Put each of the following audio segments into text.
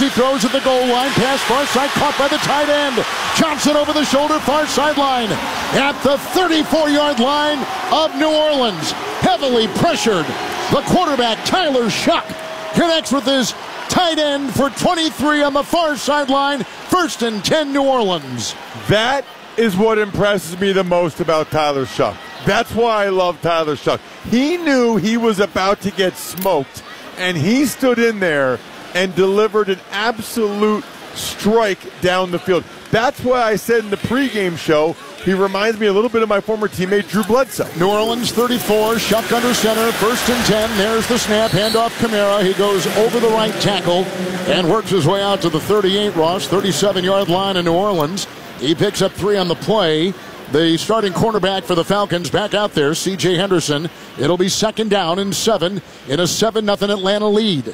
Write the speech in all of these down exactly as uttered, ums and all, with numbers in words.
he throws at the goal line. Pass far side, caught by the tight end. Johnson over the shoulder, far sideline. At the thirty-four-yard line of New Orleans. Heavily pressured. The quarterback, Tyler Shough, connects with his tight end for twenty-three on the far sideline. First and ten, New Orleans. That is what impresses me the most about Tyler Shough. That's why I love Tyler Shough. He knew he was about to get smoked, and he stood in there and delivered an absolute strike down the field. That's why I said in the pregame show, he reminds me a little bit of my former teammate Drew Bledsoe. New Orleans thirty-four, Shough under center, first and ten. There's the snap, handoff Kamara. He goes over the right tackle and works his way out to the thirty-eight, Ross, thirty-seven-yard line in New Orleans. He picks up three on the play. The starting cornerback for the Falcons back out there, C J Henderson. It'll be second down and seven in a seven nothing Atlanta lead.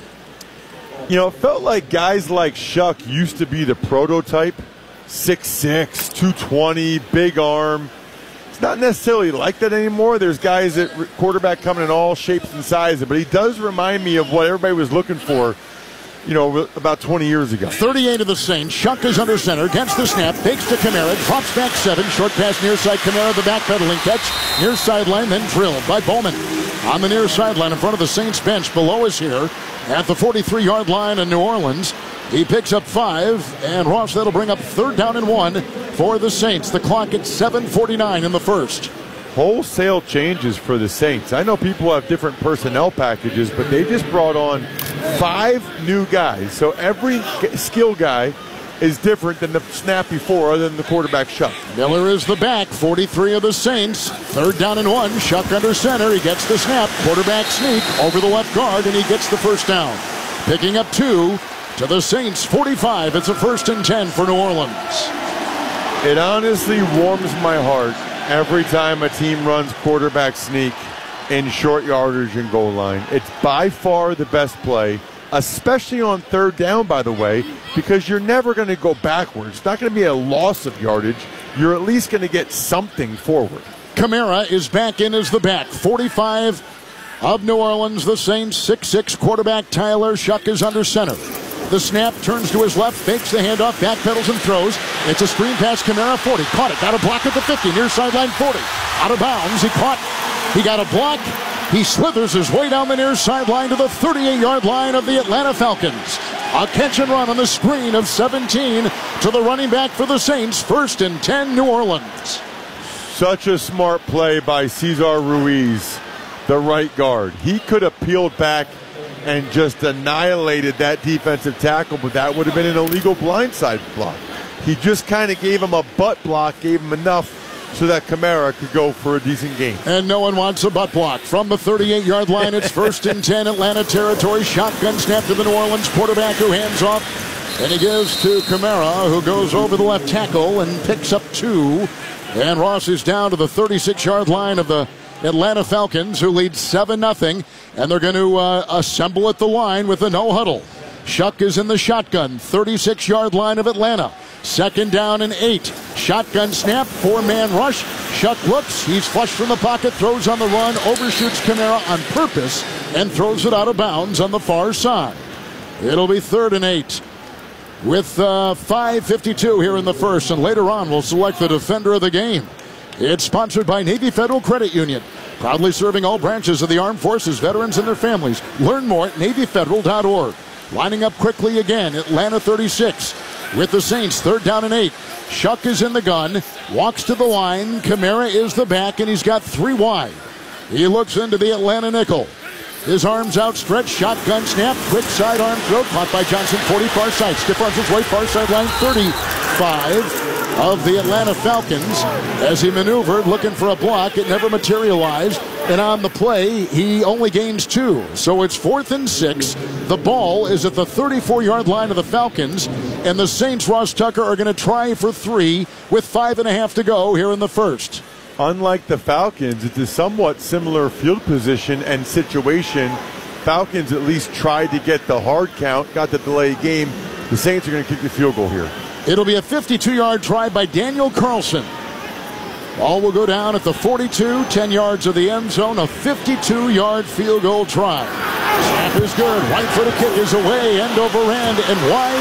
You know, it felt like guys like Shough used to be the prototype. six six, two twenty, big arm. It's not necessarily like that anymore. There's guys at quarterback coming in all shapes and sizes, but he does remind me of what everybody was looking for, you know, about twenty years ago. thirty-eight of the Saints. Shough is under center, gets the snap, fakes to Kamara, drops back seven, short pass near side. Kamara, the backpedaling catch, near sideline, then drilled by Bowman. On the near sideline in front of the Saints bench, below us here at the forty-three-yard line in New Orleans. He picks up five, and Ross, that'll bring up third down and one for the Saints. The clock at seven forty-nine in the first. Wholesale changes for the Saints. I know people have different personnel packages, but they just brought on five new guys. So every skill guy is different than the snap before, other than the quarterback Shough. Miller is the back, forty-three of the Saints. Third down and one. Shough under center. He gets the snap. Quarterback sneak over the left guard, and he gets the first down. Picking up two to the Saints, forty-five. It's a first and ten for New Orleans. It honestly warms my heart every time a team runs quarterback sneak in short yardage and goal line. It's by far the best play, especially on third down, by the way, because you're never going to go backwards. It's not going to be a loss of yardage. You're at least going to get something forward. Kamara is back in as the back. forty-five of New Orleans, the Saints. six six quarterback Tyler Shough is under center. The snap, turns to his left, fakes the handoff, backpedals and throws. It's a screen pass, Kamara, forty. Caught it, got a block at the fifty, near sideline forty. Out of bounds, he caught, he got a block. He slithers his way down the near sideline to the thirty-eight-yard line of the Atlanta Falcons. A catch and run on the screen of seventeen to the running back for the Saints. First and ten, New Orleans. Such a smart play by Cesar Ruiz, the right guard. He could have peeled back and just annihilated that defensive tackle, but that would have been an illegal blindside block. He just kind of gave him a butt block, gave him enough so that Kamara could go for a decent game. And no one wants a butt block. From the thirty-eight-yard line, it's first and ten, Atlanta territory. Shotgun snap to the New Orleans quarterback, who hands off, and he gives to Kamara, who goes over the left tackle and picks up two. And Ross is down to the thirty-six-yard line of the Atlanta Falcons, who lead seven nothing, and they're going to uh, assemble at the line with a no-huddle. Shough is in the shotgun, thirty-six-yard line of Atlanta. Second down and eight. Shotgun snap, four-man rush. Shough looks, he's flush from the pocket, throws on the run, overshoots Kamara on purpose, and throws it out of bounds on the far side. It'll be third and eight with uh, five fifty-two here in the first, and later on we'll select the defender of the game. It's sponsored by Navy Federal Credit Union, proudly serving all branches of the armed forces, veterans, and their families. Learn more at navy federal dot org. Lining up quickly again, Atlanta thirty-six with the Saints, third down and eight. Shough is in the gun, walks to the line. Kamara is the back, and he's got three wide. He looks into the Atlanta nickel. His arms outstretched, shotgun snap, quick sidearm throw, caught by Johnson, forty far side. Stiff arms his way, far sideline, thirty-five of the Atlanta Falcons. As he maneuvered, looking for a block, it never materialized. And on the play, he only gains two. So it's fourth and six. The ball is at the thirty-four-yard line of the Falcons. And the Saints, Ross Tucker, are going to try for three with five and a half to go here in the first. Unlike the Falcons, it's a somewhat similar field position and situation. Falcons at least tried to get the hard count, got the delayed game. The Saints are going to kick the field goal here. It'll be a fifty-two-yard try by Daniel Carlson. Ball will go down at the forty-two, ten yards of the end zone, a fifty-two-yard field goal try. Snap is good. Right foot kick is away, end over end, and wide.